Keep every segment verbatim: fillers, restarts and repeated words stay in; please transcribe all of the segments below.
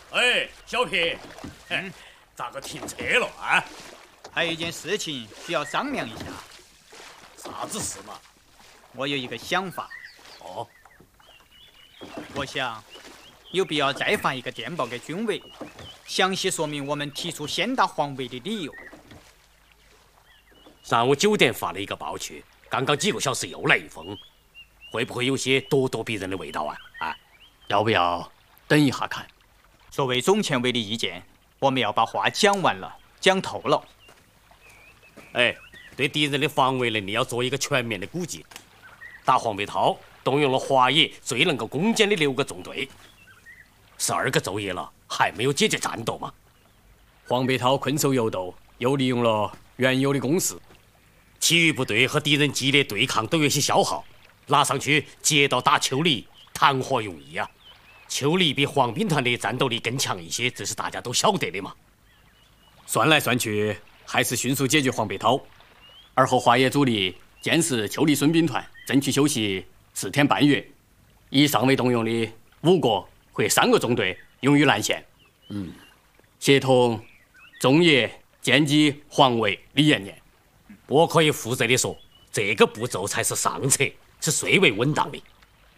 哎，小平，嗯，咋个停车了啊？ 还有一件事情需要商量一下。 啥子事嘛？ 我有一个想法。 哦。 我想，有必要再发一个电报给军委，详细说明我们提出先打黄围的理由。 上午九点发了一个报去，刚刚几个小时又来一封，会不会有些咄咄逼人的味道啊？啊， 要不要等一下看？ 作为总前卫的意见，我们要把话讲完了，讲透了。 哎，对敌人的防卫能力要做一个全面的估计。打黄背韬动用了华野最能够攻坚的六个纵队，十二个昼夜了，还没有解决战斗吗？ 黄背韬困守游斗，又利用了原有的攻势， 其余部队和敌人激烈对抗都有些消耗，拿上去接到打秋梨，谈何容易啊！秋梨比黄兵团的战斗力更强一些，这是大家都晓得的嘛。 算来算去，还是迅速解决黄背韬，而后华野主力监视秋梨孙兵团，争取休息四天半月，以尚未动用的五个或三个纵队用于南线。嗯，协同中野、歼击、黄卫、李延年。 我可以负责地说，这个步骤才是上策，是最为稳当的。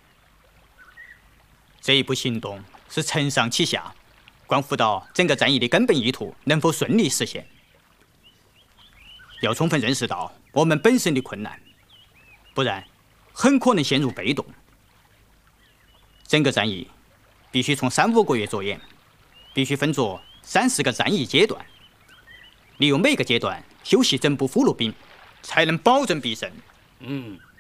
这一步行动是承上启下，关乎到整个战役的根本意图能否顺利实现。要充分认识到我们本身的困难，不然很可能陷入被动。整个战役必须从三五个月着眼，必须分作三四个战役阶段，利用每个阶段休息整部俘虏兵，才能保证必胜。 嗯，